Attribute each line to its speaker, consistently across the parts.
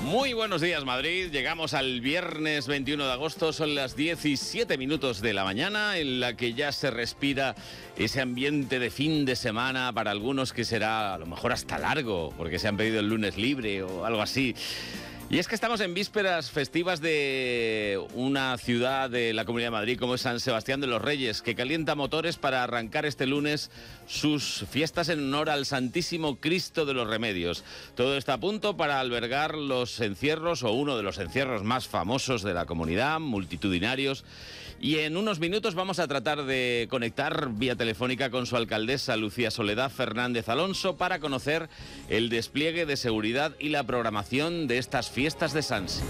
Speaker 1: Muy buenos días, Madrid. Llegamos al viernes 21 de agosto. Son las 17 minutos de la mañana, en la que ya se respira ese ambiente de fin de semana para algunos que será a lo mejor hasta largo, porque se han pedido el lunes libre o algo así. Y es que estamos en vísperas festivas de una ciudad de la Comunidad de Madrid como es San Sebastián de los Reyes, que calienta motores para arrancar este lunes sus fiestas en honor al Santísimo Cristo de los Remedios. Todo está a punto para albergar los encierros, o uno de los encierros más famosos de la comunidad, multitudinarios. Y en unos minutos vamos a tratar de conectar vía telefónica con su alcaldesa, Lucía Soledad Fernández Alonso, para conocer el despliegue de seguridad y la programación de estas fiestas de Sanse.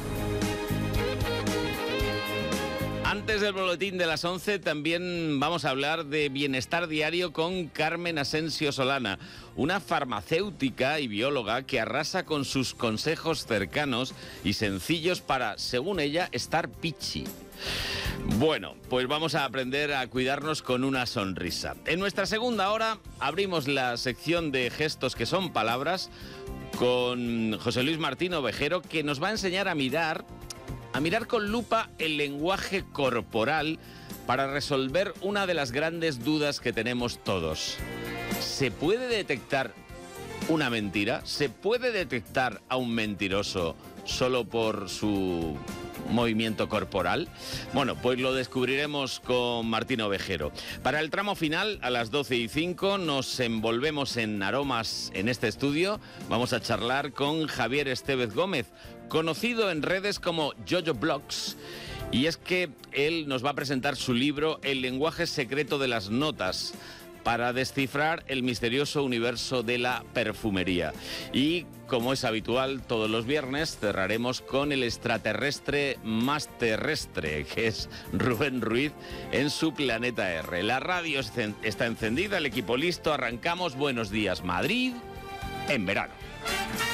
Speaker 1: Antes del boletín de las 11 también vamos a hablar de bienestar diario con Carmen Asensio Solana, una farmacéutica y bióloga que arrasa con sus consejos cercanos y sencillos para, según ella, estar pichi. Bueno, pues vamos a aprender a cuidarnos con una sonrisa. En nuestra segunda hora abrimos la sección de gestos que son palabras con José Luis Martín Ovejero, que nos va a enseñar a mirar con lupa el lenguaje corporal para resolver una de las grandes dudas que tenemos todos. ¿Se puede detectar una mentira? ¿Se puede detectar a un mentiroso solo por su movimiento corporal? Bueno, pues lo descubriremos con Martín Ovejero. Para el tramo final, a las 12:05, nos envolvemos en aromas en este estudio. Vamos a charlar con Javier Estevez Gómez, conocido en redes como Jojo Blogs. Y es que él nos va a presentar su libro El lenguaje secreto de las notas, para descifrar el misterioso universo de la perfumería. Y, como es habitual, todos los viernes cerraremos con el extraterrestre más terrestre, que es Rubén Ruiz, en su Planeta R. La radio está encendida, el equipo listo, arrancamos. Buenos días, Madrid, en verano.